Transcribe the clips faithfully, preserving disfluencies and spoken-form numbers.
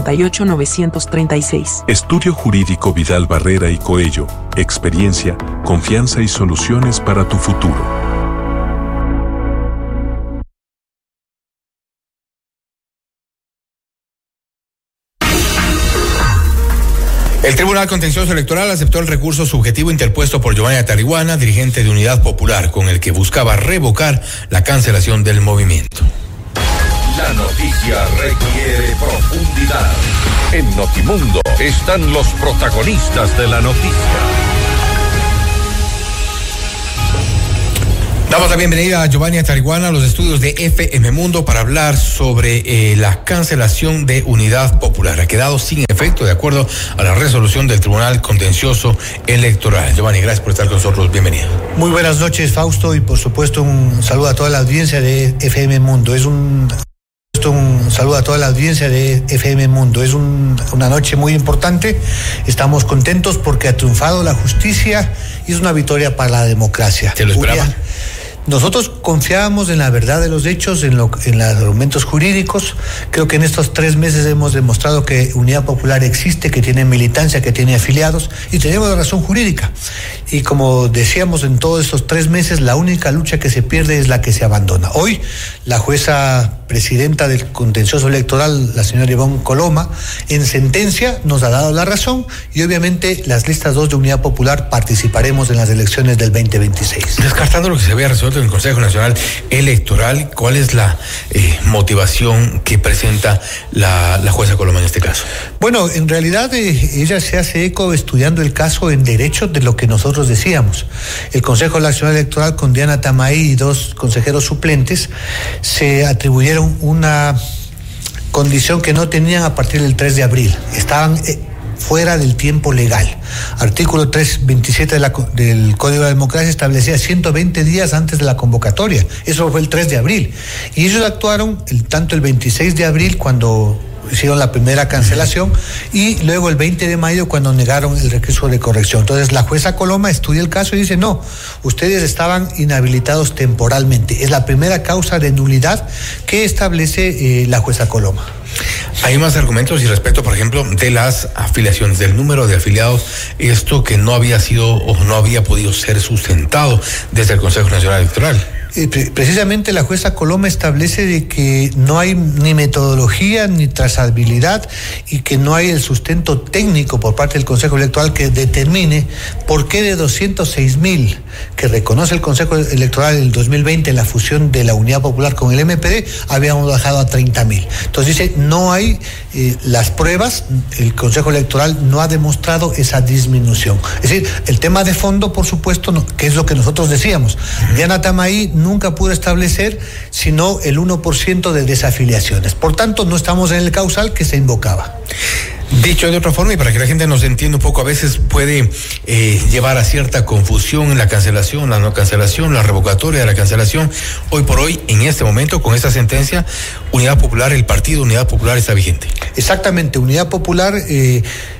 ochenta y ocho, novecientos treinta y seis. Estudio Jurídico Vidal Barrera y Coello. Experiencia, confianza y soluciones para tu futuro. El Tribunal Contencioso Electoral aceptó el recurso subjetivo interpuesto por Giovanni Atariguana, dirigente de Unidad Popular, con el que buscaba revocar la cancelación del movimiento. La noticia requiere profundidad. En Notimundo están los protagonistas de la noticia. Damos la bienvenida a Giovanni Atariguana a los estudios de F M Mundo para hablar sobre eh, la cancelación de Unidad Popular. Ha quedado sin efecto de acuerdo a la resolución del Tribunal Contencioso Electoral. Giovanni, gracias por estar con nosotros. Bienvenido. Muy buenas noches, Fausto, y por supuesto un saludo a toda la audiencia de F M Mundo. Es un... Un saludo a toda la audiencia de F M Mundo. Es un, una noche muy importante. Estamos contentos porque ha triunfado la justicia y es una victoria para la democracia. ¿Se lo esperaban? Nosotros confiábamos en la verdad de los hechos, en, lo, en los argumentos jurídicos. Creo que en estos tres meses hemos demostrado que Unidad Popular existe, que tiene militancia, que tiene afiliados y tenemos la razón jurídica. Y como decíamos, en todos estos tres meses la única lucha que se pierde es la que se abandona. Hoy la jueza presidenta del Contencioso Electoral, la señora Ivonne Coloma, en sentencia nos ha dado la razón y obviamente las listas dos de Unidad Popular participaremos en las elecciones del veinte veintiséis. Descartando lo que se había resuelto en el Consejo Nacional Electoral, ¿cuál es la eh, motivación que presenta la, la jueza Coloma en este caso? Bueno, en realidad eh, ella se hace eco estudiando el caso en derecho de lo que nosotros decíamos. El Consejo Nacional Electoral con Diana Tamaí y dos consejeros suplentes se atribuyeron una condición que no tenían a partir del tres de abril. Estaban eh, fuera del tiempo legal. Artículo trescientos veintisiete de la, del Código de Democracia establecía ciento veinte días antes de la convocatoria. Eso fue el tres de abril. Y ellos actuaron el, tanto el veintiséis de abril cuando hicieron la primera cancelación y luego el veinte de mayo cuando negaron el recurso de corrección. Entonces la jueza Coloma estudia el caso y dice no, ustedes estaban inhabilitados temporalmente. Es la primera causa de nulidad que establece eh, la jueza Coloma. Hay más argumentos y respecto, por ejemplo, de las afiliaciones, del número de afiliados, esto que no había sido o no había podido ser sustentado desde el Consejo Nacional Electoral. Precisamente la jueza Coloma establece de que no hay ni metodología ni trazabilidad y que no hay el sustento técnico por parte del Consejo Electoral que determine por qué de doscientos seis mil que reconoce el Consejo Electoral en el dos mil veinte en la fusión de la Unidad Popular con el M P D habíamos bajado a treinta mil. Entonces dice, no hay eh, las pruebas, el Consejo Electoral no ha demostrado esa disminución. Es decir, el tema de fondo, por supuesto, no, que es lo que nosotros decíamos. Diana Tamaí nunca pudo establecer sino el uno por ciento de desafiliaciones. Por tanto, no estamos en el causal que se invocaba. Dicho de otra forma, y para que la gente nos entienda un poco, a veces puede eh, llevar a cierta confusión en la cancelación, la no cancelación, la revocatoria de la cancelación. Hoy por hoy, en este momento, con esta sentencia, Unidad Popular, el partido Unidad Popular está vigente. Exactamente, Unidad Popular... Eh,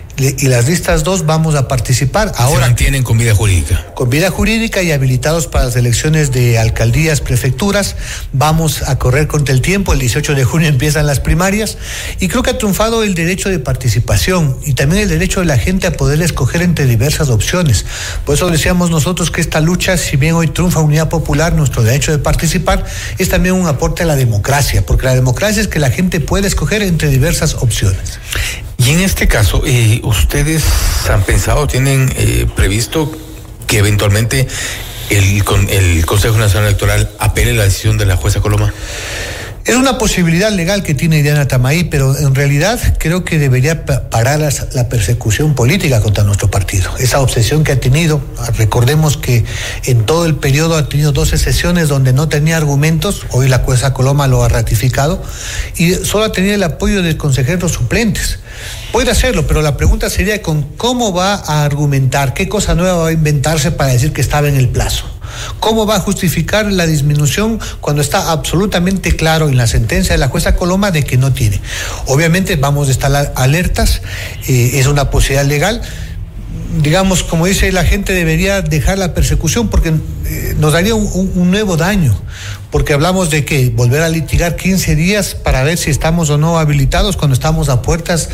y las listas dos vamos a participar. Ahora se mantienen con vida jurídica. Con vida jurídica y habilitados para las elecciones de alcaldías, prefecturas. Vamos a correr contra el tiempo. El dieciocho de junio empiezan las primarias. Y creo que ha triunfado el derecho de participación y también el derecho de la gente a poder escoger entre diversas opciones. Por eso decíamos nosotros que esta lucha, si bien hoy triunfa Unidad Popular, nuestro derecho de participar, es también un aporte a la democracia, porque la democracia es que la gente puede escoger entre diversas opciones. Y en este caso, eh, ¿ustedes han pensado, tienen eh, previsto que eventualmente el, el Consejo Nacional Electoral apele la decisión de la jueza Coloma? Es una posibilidad legal que tiene Diana Tamaí, pero en realidad creo que debería parar la persecución política contra nuestro partido. Esa obsesión que ha tenido, recordemos que en todo el periodo ha tenido doce sesiones donde no tenía argumentos, hoy la jueza Coloma lo ha ratificado, y solo ha tenido el apoyo de consejeros suplentes. Puede hacerlo, pero la pregunta sería con cómo va a argumentar, qué cosa nueva va a inventarse para decir que estaba en el plazo. ¿Cómo va a justificar la disminución cuando está absolutamente claro en la sentencia de la jueza Coloma de que no tiene? Obviamente vamos a estar alertas, eh, es una posibilidad legal. Digamos, como dice la gente, debería dejar la persecución porque eh, nos daría un, un, un nuevo daño, porque hablamos de que volver a litigar quince días para ver si estamos o no habilitados cuando estamos a puertas